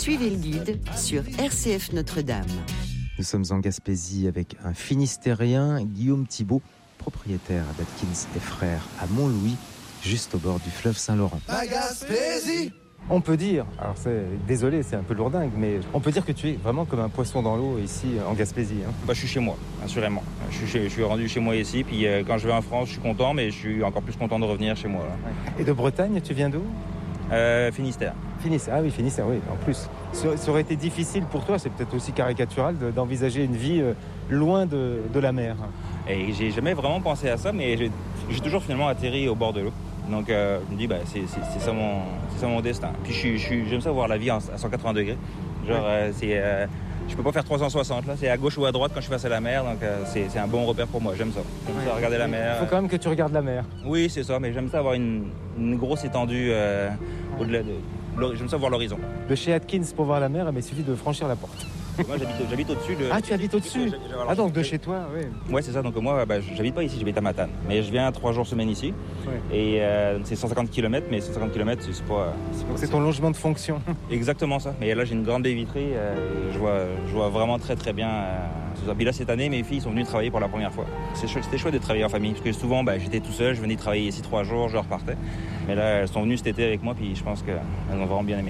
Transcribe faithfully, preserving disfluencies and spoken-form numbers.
Suivez le guide sur R C F Notre-Dame. Nous sommes en Gaspésie avec un Finistérien, Guillaume Thibault, propriétaire d'Atkins et Frères à Montlouis, juste au bord du fleuve Saint-Laurent. La Gaspésie! On peut dire, alors c'est, désolé, c'est un peu lourdingue, mais on peut dire que tu es vraiment comme un poisson dans l'eau ici en Gaspésie. Hein. Bah, je suis chez moi, assurément. Je suis, chez, je suis rendu chez moi ici, puis euh, quand je vais en France, je suis content, mais je suis encore plus content de revenir chez moi. Là. Et de Bretagne, tu viens d'où ? euh, Finistère. Finistère, ah oui, Finistère, oui, en plus. Ça, ça aurait été difficile pour toi, c'est peut-être aussi caricatural, de, d'envisager une vie euh, loin de, de la mer. Et j'ai jamais vraiment pensé à ça, mais j'ai, j'ai toujours finalement atterri au bord de l'eau. Donc euh, je me dis, bah, c'est, c'est, c'est, ça mon, c'est ça mon destin. Puis je suis, je suis, j'aime ça voir la vie en, à cent quatre-vingts degrés. Genre, euh, c'est, euh, je peux pas faire trois cent soixante, là. C'est à gauche ou à droite quand je suis face à la mer. Donc euh, c'est, c'est un bon repère pour moi. J'aime ça. J'aime ouais. ça, regarder la mer. Il faut quand même que tu regardes la mer. Oui, c'est ça. Mais j'aime ça avoir une, une grosse étendue euh, au-delà de... J'aime ça voir l'horizon. De chez Atkins pour voir la mer, mais il suffit de franchir la porte. Moi, j'habite, j'habite au-dessus. De... Ah, tu habites au-dessus. Ah, donc de chez toi, oui. Ouais, c'est ça. Donc moi, bah, j'habite pas ici, j'habite à Matane. Mais je viens trois jours semaine ici. Ouais. Et euh, c'est cent cinquante kilomètres, mais cent cinquante kilomètres, c'est pas... C'est, donc pas, c'est ton logement de fonction. Exactement ça. Mais là, j'ai une grande baie vitrée. Euh, et je, vois, je vois vraiment très, très bien. Euh, Puis là, cette année, mes filles sont venues travailler pour la première fois. C'est chouette, c'était chouette de travailler en famille. Parce que souvent, bah, j'étais tout seul, je venais travailler ici trois jours, je repartais. Mais là, elles sont venues cet été avec moi, puis je pense qu'elles ont vraiment bien aimé.